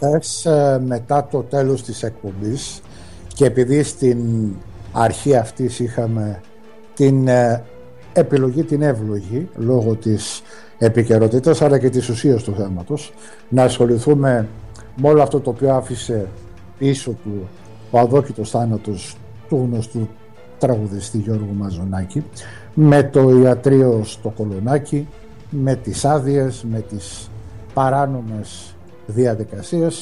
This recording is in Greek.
χθες, μετά το τέλος της εκπομπής, και επειδή στην αρχή αυτής είχαμε την επιλογή την εύλογη λόγω της επικαιρότητας αλλά και της ουσίας του θέματος, να ασχοληθούμε με όλο αυτό το οποίο άφησε πίσω του ο αδόκητος θάνατος του γνωστού τραγουδιστή Γιώργου Μαζονάκη, με το ιατρείο στο Κολονάκι, με τις άδειες, με τις παράνομες διαδικασίες,